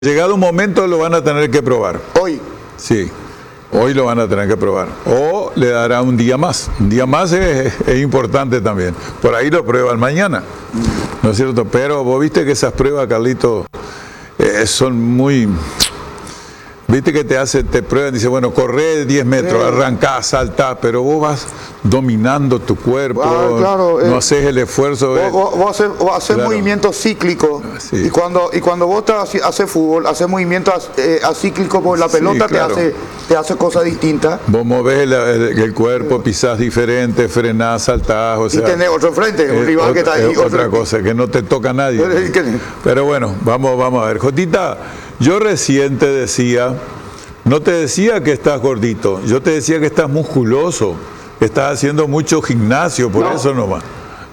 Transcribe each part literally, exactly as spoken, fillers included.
Llegado un momento lo van a tener que probar. Hoy. Sí, hoy lo van a tener que probar. O le dará un día más. Un día más es, es importante también. Por ahí lo prueban mañana, ¿no es cierto? Pero vos viste que esas pruebas, Carlito, eh, son muy... Viste que te hace, te prueban, dice, bueno, corre diez metros, arrancás, saltás, pero vos vas dominando tu cuerpo, ah, claro, no eh, haces el esfuerzo. Vos, eh. vos, vos haces, vos haces Claro. movimientos cíclicos, Sí. y cuando y cuando vos estás, haces fútbol, haces movimientos eh, acíclicos, porque la Sí, pelota claro. te hace te hace cosas distintas. Vos movés el, el, el cuerpo, pisás diferente, frenás, saltás, o sea... Y tenés otro frente, un es rival otra, que está ahí. es otra cosa, que no te toca a nadie. Pero, ¿qué? Pero bueno, vamos, vamos a ver. Jotita, yo recién te decía, no te decía que estás gordito, yo te decía que estás musculoso, estás haciendo mucho gimnasio, por No. eso nomás.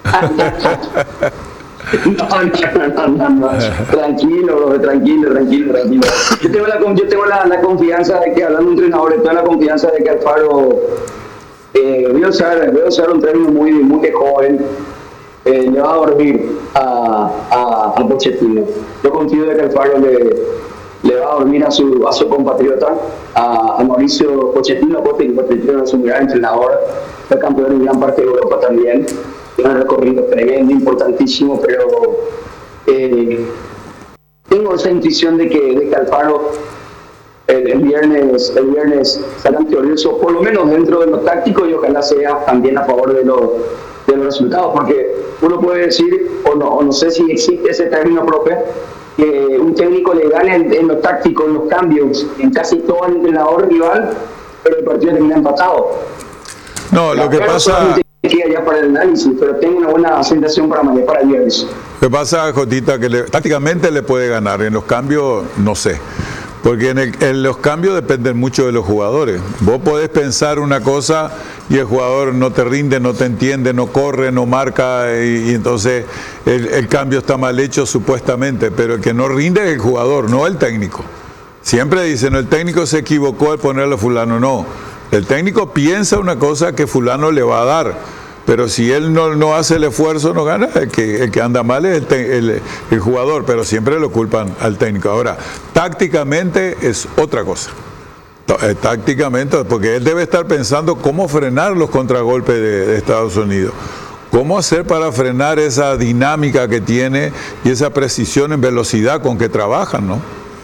No, no, no, no, no. Tranquilo, bro, tranquilo, tranquilo, tranquilo. Yo tengo, la, yo tengo la, la confianza de que, hablando de un entrenador, tengo la confianza de que Alfaro, eh, voy a usar, voy a usar un término muy, muy de joven, eh, le va a dormir a, a, a Pochettino. Yo confío de que Alfaro le, le va a dormir a su, a su compatriota, a, a Mauricio Pochettino, porque Pochettino es un gran entrenador, fue campeón en gran parte de Europa también. Tiene un recorrido tremendo, importantísimo, pero eh, tengo esa intuición de que, de que Alfaro el, el viernes el viernes salga victorioso, por lo menos dentro de lo táctico, y ojalá sea también a favor de, lo, de los resultados, porque uno puede decir, o no, o no sé si existe ese término propio, que un técnico le gane en, en lo táctico, en los cambios, en casi todo el entrenador rival, pero el partido termina empatado. No, lo que pasa... Queda ya para el análisis, pero tengo una buena sensación para mañana, para el viernes. Lo que pasa, Jotita, que le, tácticamente le puede ganar, en los cambios no sé, porque en, el, en los cambios dependen mucho de los jugadores. Vos podés pensar una cosa y el jugador no te rinde, no te entiende, no corre, no marca, y, y entonces el, el cambio está mal hecho supuestamente, pero el que no rinde es el jugador, no el técnico. Siempre dicen, el técnico se equivocó al ponerle a fulano, no. El técnico piensa una cosa que fulano le va a dar, pero si él no, no hace el esfuerzo, no gana. El que, el que anda mal es el, te, el, el jugador, pero siempre lo culpan al técnico. Ahora, tácticamente es otra cosa. Tácticamente, porque él debe estar pensando cómo frenar los contragolpes de, de Estados Unidos. ¿Cómo hacer para frenar esa dinámica que tiene y esa precisión en velocidad con que trabajan, ¿no?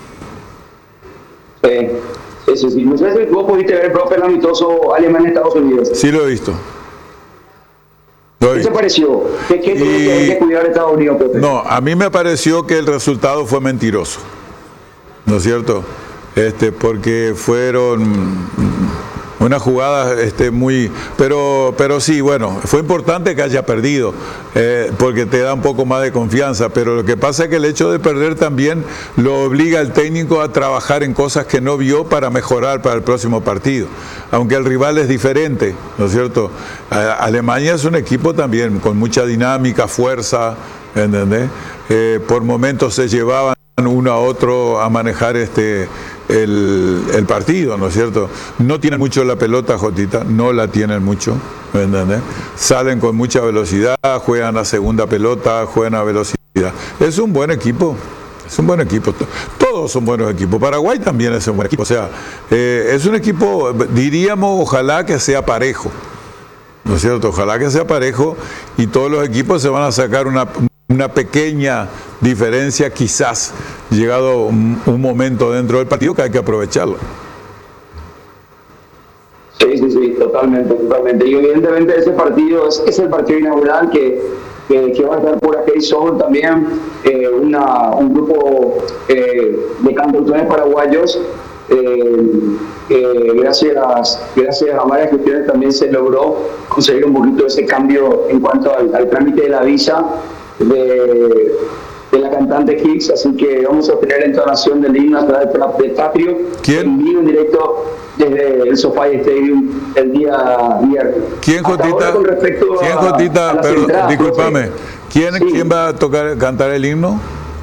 Sí. Sí, sí. No sé si vos pudiste ver el profe amistoso Alemania-Estados Unidos. Sí, lo he visto. Lo he visto. ¿Qué te pareció? ¿Qué, qué tiene y... que, que cuidar Estados Unidos, profe? No, a mí me pareció que el resultado fue mentiroso. ¿No es cierto? Este, porque fueron unas jugadas este, muy... Pero, pero sí, bueno, fue importante que haya perdido, eh, porque te da un poco más de confianza, pero lo que pasa es que el hecho de perder también lo obliga al técnico a trabajar en cosas que no vio para mejorar para el próximo partido, aunque el rival es diferente, ¿no es cierto? Alemania es un equipo también con mucha dinámica, fuerza, ¿entendés? Eh, por momentos se llevaban uno a otro a manejar este el, el partido, ¿no es cierto? No tienen mucho la pelota, Jotita, no la tienen mucho, ¿me entendés? Salen con mucha velocidad, juegan a segunda pelota, juegan a velocidad. Es un buen equipo, es un buen equipo. Todos son buenos equipos. Paraguay también es un buen equipo. O sea, eh, es un equipo, diríamos, ojalá que sea parejo, ¿no es cierto? Ojalá que sea parejo y todos los equipos se van a sacar una... una pequeña diferencia, quizás llegado un, un momento dentro del partido que hay que aprovecharlo. Sí, sí, sí, totalmente, totalmente. Y evidentemente ese partido es, es el partido inaugural que, que, que va a estar por aquí Soul también, eh, una, un grupo eh, de cantautores paraguayos. Eh, eh, gracias, gracias a varias cuestiones también se logró conseguir un poquito ese cambio en cuanto al, al trámite de la visa de, de la cantante Higgs, así que vamos a tener la entonación del himno a través del Patrio. ¿Quién? En vivo, en directo desde el SoFi Stadium el día viernes. ¿Quién, Jotita? Con respecto ¿Quién, a, Jotita? a Pero, entradas, discúlpame. ¿Quién, sí. ¿Quién va a tocar, cantar el himno?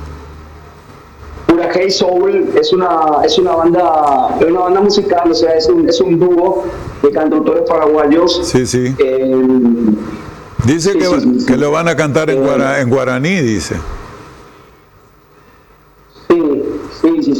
Hey Soul es una es una banda es una banda musical, o sea, es un, es un dúo de cantautores paraguayos. Sí, sí. Eh, dice sí, que, sí, sí, que sí. lo van a cantar en, eh, guara, en guaraní, dice.